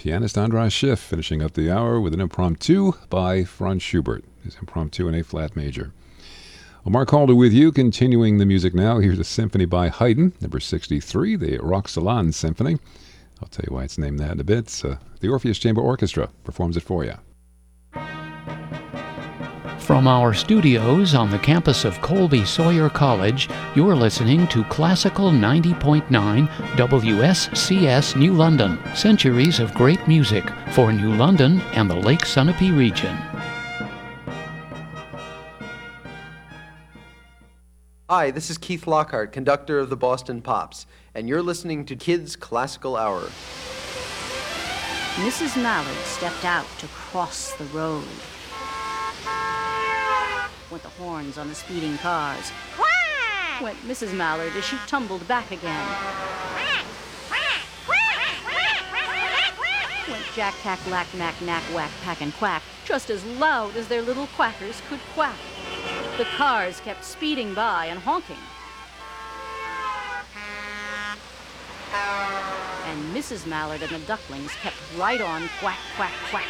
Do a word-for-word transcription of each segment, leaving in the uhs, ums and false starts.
pianist Andras Schiff, finishing up the hour with an impromptu by Franz Schubert, his impromptu in A flat major. Well, Mark Halder with you, continuing the music now. Here's a symphony by Haydn, number sixty-three, the Roxolane Symphony. I'll tell you why it's named that in a bit. Uh, the Orpheus Chamber Orchestra performs it for you. From our studios on the campus of Colby Sawyer College, you're listening to Classical ninety point nine W S C S New London, centuries of great music for New London and the Lake Sunapee region. Hi, this is Keith Lockhart, conductor of the Boston Pops, and you're listening to Kids Classical Hour. Missus Mallard stepped out to cross the road. Went the horns on the speeding cars. Quack! Went Missus Mallard as she tumbled back again. Quack! Quack! Quack! Quack! Quack! Went Jack, Cack, Lack, Mack, Knack, Whack, Pack, and Quack, just as loud as their little quackers could quack. The cars kept speeding by and honking. And Missus Mallard and the ducklings kept right on quack, quack, quack.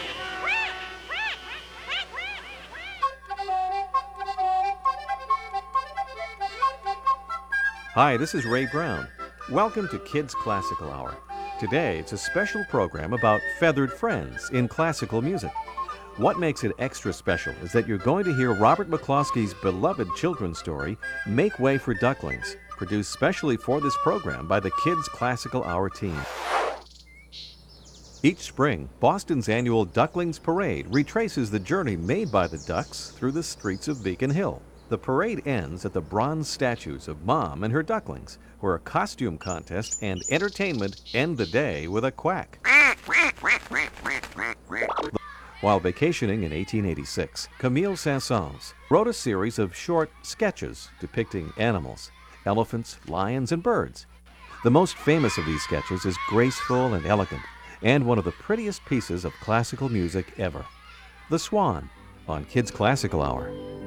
Hi, this is Ray Brown. Welcome to Kids Classical Hour. Today, it's a special program about feathered friends in classical music. What makes it extra special is that you're going to hear Robert McCloskey's beloved children's story, Make Way for Ducklings, produced specially for this program by the Kids Classical Hour team. Each spring, Boston's annual Ducklings Parade retraces the journey made by the ducks through the streets of Beacon Hill. The parade ends at the bronze statues of Mom and her ducklings, where a costume contest and entertainment end the day with a quack. While vacationing in eighteen eighty-six, Camille Saint-Saëns wrote a series of short sketches depicting animals, elephants, lions, and birds. The most famous of these sketches is graceful and elegant, and one of the prettiest pieces of classical music ever. The Swan, on Kids Classical Hour.